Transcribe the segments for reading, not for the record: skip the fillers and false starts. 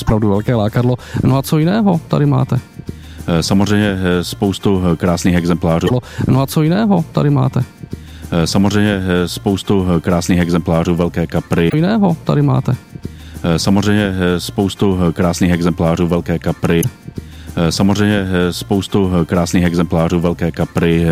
opravdu velké lákadlo. No a co jiného tady máte? Samozřejmě spoustu krásných exemplářů. No a co jiného tady máte? Samozřejmě spoustu krásných exemplářů velké kapry. Co jiného tady máte? Samozřejmě spoustu krásných exemplářů velké kapry. Samozřejmě spoustu krásných exemplářů velké kapry,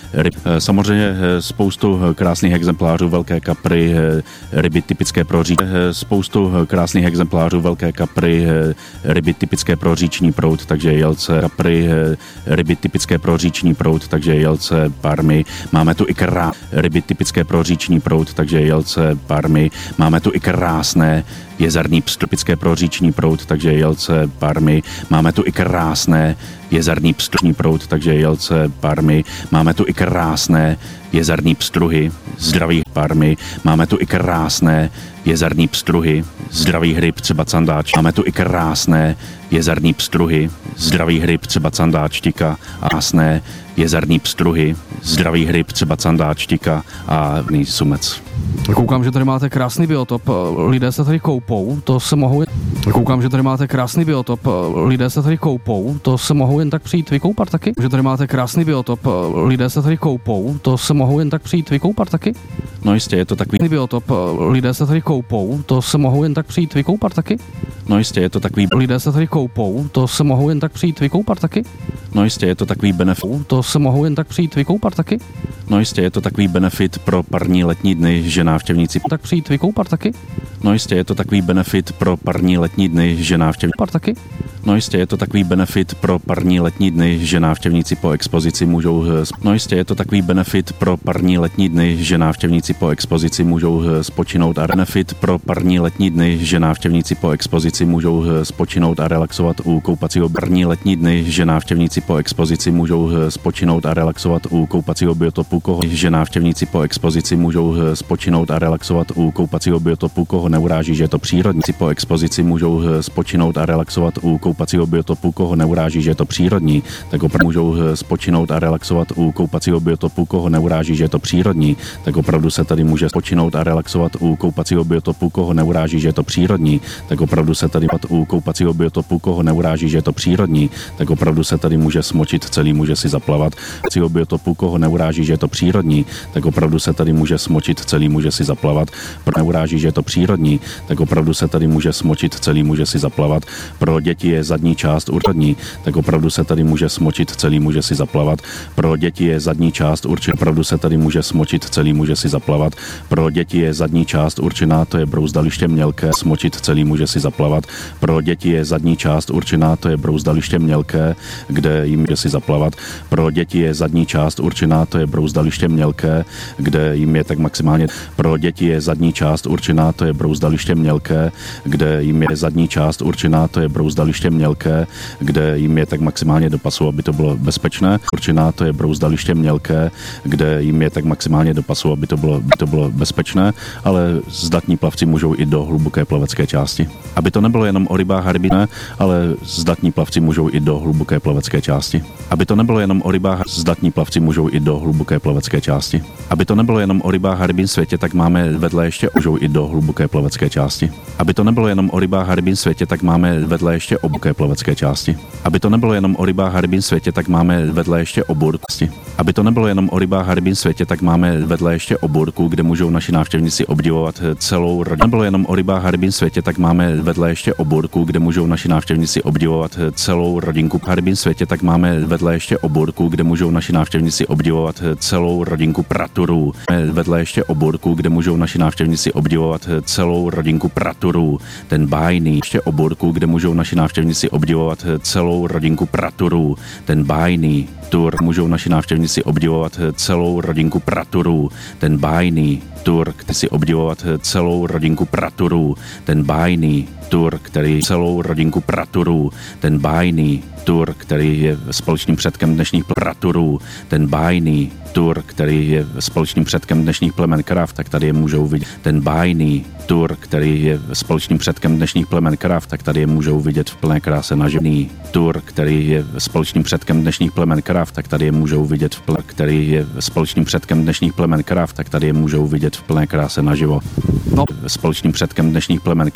samozřejmě spoustu krásných exemplářů velké kapry, ryby typické pro říční, spoustu krásných exemplářů velké kapry, ryby typické pro říční proud, takže jelce, kapry, ryby typické pro říční proud, takže jelce, parmy, máme tu i ryby typické pro říční proud, takže jelce, parmy, máme tu i krásné jezerní typické pro říční proud, takže jelce, parmy, máme tu i krásné jezerní pstružní proud, takže jelce, parmy, máme tu i krásné jezerní pstruhy, zdravých parmy, máme tu i krásné jezerní pstruhy, zdravých ryb, třeba candáč, máme tu i krásné jezerní pstruhy, zdravých ryb, třeba candáčtika a krásné jezerní pstruhy, zdravých ryb, třeba candáčtika a sumec. Koukám, že tady máte krásný biotop, lidé se tady koupou, to se mohou... Koukám, že tady máte krásný biotop, lidé se tady koupou, to se mohou jen tak přijít vykoupat taky? Že tady máte krásný biotop, lidé se tady koupou, to se mohou jen tak přijít vykoupat taky? No jistě, je to takový biotop, lidé se tady koupou, to se mohou jen tak přijít vykoupat taky? No jistě, je to takový lidé se tady koupou, to se mohou jen tak přijít vykoupat taky? No jistě, je to takový benefit. To se mohou jen tak přijít vykoupat taky? No jistě, je to takový benefit pro parní letní dny, že návštěvníci tak přijít vykoupat taky? No jistě, je to takový benefit pro parní letní dny, že návštěvníci taky? No jistě, je to takový benefit pro parní letní dny, že návštěvníci po expozici můžou no jistě, je to takový benefit pro parní letní dny, že návštěvníci po expozici můžou spočinout a benefit pro parní letní dny, že návštěvníci po expozici můžou spočinout a relaxovat u koupacího parní letní dny, že návštěvníci po expozici můžou spočinout a relaxovat u koupacího biotopu, koho že návštěvníci po expozici můžou spočinout a relaxovat u koupacího biotopu, koho neuráží, že je to přírodní. Po expozici můžou spočinout a relaxovat u koupacího biotopu, koho neuráží, že je to přírodní, tak opravdu můžou spočinout a relaxovat u koupacího biotopu, koho neuráží, že je to přírodní, tak opravdu se tady může spočinout a relaxovat u koupacího biotopu, koho neuráží, že je to přírodní, tak opravdu se tady u koupacího biotopu, koho neuráží, že je to přírodní, tak opravdu se tady může smočit celý, může si zaplavat. Koupacího biotopu, koho neuráží, že je to přírodní, tak opravdu se tady může smočit celý, může si zaplavat. Pro neuráží, že je to přírodní, tak opravdu se tady může smočit celý, může si zaplavat. Pro děti je zadní část určená, tak opravdu se tady může smočit celý, může si zaplavat. Pro děti je zadní část určená, opravdu se tady může smočit celý, může si zaplavat. Pro děti je zadní část určená, to je brouzdaliště mělké, smočit celý, může si zaplavat. Pro děti je zadní část určená, to je brouzdaliště mělké, kde jim je si zaplavat. Pro děti je zadní část určená, to je brouzdaliště mělké, kde jim je tak maximálně. Pro děti je zadní část určená, to je brouzdaliště mělké, kde jim je zadní část určená, to je brouzdaliště mělké, kde jim je tak maximálně do pasu, aby to bylo bezpečné. Určená, to je brouzdaliště mělké, kde jim je tak maximálně do pasu, aby to bylo bezpečné, ale zdatní plavci můžou i do hluboké plavecké části. Aby to nebylo jenom o rybách a rybině, ale zdatní plavci můžou i do hluboké plavecké části. Aby to nebylo jenom o rybách, zdatní plavci můžou i do hluboké plavecké části. Aby to nebylo jenom o rybách a rybím světě, tak máme vedle ještě můžou i do hluboké plavecké části. Aby to nebylo jenom o rybách a rybím světě, tak máme vedle ještě hluboké plavecké části. Aby to nebylo jenom o rybách a rybím světě, tak máme vedle ještě oburku. Aby to nebylo jenom o rybách a rybím světě, tak máme vedle ještě oburku, kde můžou naši návštěvníci obdivovat celou rodinu. Nebylo jenom o rybách a rybím světě, tak máme vedle ještě oburku, kde můžou naši návštěvníci obdivovat celou rodinku. A rybím světě, tak máme vedle ještě oburku, kde můžou naši návštěvníci obdivovat celou rodinku praturů. Vedle ještě oburku, kde můžou naši návštěvníci obdivovat celou rodinku praturů. Ten bájný ještě oburku, kde můžou naši návštěvníci obdivovat celou rodinku praturů. Ten bájný tur můžou naši návštěvníci obdivovat celou rodinku praturů. Ten bájný tur, který si obdivovat celou rodinku praturů. Ten bájný tur, který celou rodinku praturů. Ten bájný tur, který je společným předkem dnešních praturů. Ten bájný tur, který je společným předkem dnešních plemen krav, tak tady je můžou vidět. Ten bájný tur, který je společným předkem dnešních plemen krav, tak tady je můžou vidět v plné kráse naživo. Tur, který je společným předkem dnešních plemen krav, tak tady je můžou vidět v plné, který je společným předkem dnešních plemen krav, tak tady je můžou vidět v plné kráse naživo. No, společným předkem dnešních plemen